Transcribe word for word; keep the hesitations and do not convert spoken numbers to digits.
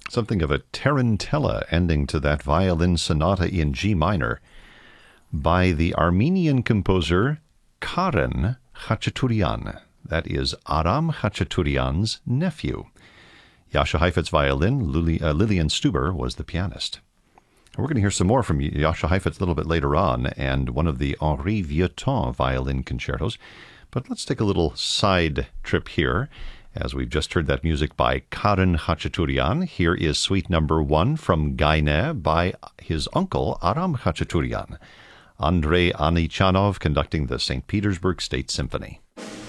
Something of a tarantella ending to that violin sonata in G minor by the Armenian composer Karen Khachaturian. That is Aram Khachaturian's nephew. Jascha Heifetz violin, Lili, uh, Lillian Stuber was the pianist. We're going to hear some more from Jascha Heifetz a little bit later on, and one of the Henri Vieuxtemps violin concertos. But let's take a little side trip here, as we've just heard that music by Karen Khachaturian. Here is suite number one from Gaine by his uncle Aram Khachaturian. Andrei Anichanov conducting the Saint Petersburg State Symphony.